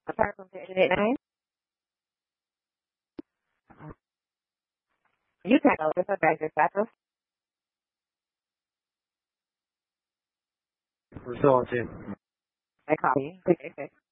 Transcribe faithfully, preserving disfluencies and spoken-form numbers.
Apart from section eight nine, you can go with a driver's status. We're still on two. I copy. Click accept.